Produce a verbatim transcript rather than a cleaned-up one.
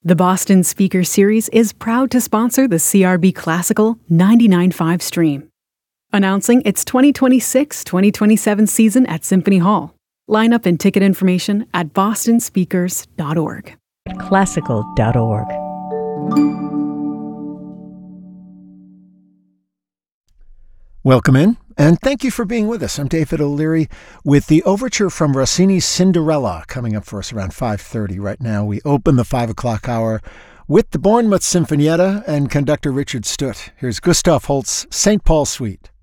The Boston Speaker Series is proud to sponsor the C R B Classical ninety-nine point five stream. Announcing its twenty twenty-six twenty twenty-seven season at Symphony Hall. Lineup and ticket information at boston speakers dot org. classical dot org. Welcome in, and thank you for being with us. I'm David O'Leary with the overture from Rossini's Cinderella coming up for us around five thirty. Right now, we open the five o'clock hour with the Bournemouth Sinfonietta and conductor Richard Stutt. Here's Gustav Holst's Saint Paul Suite.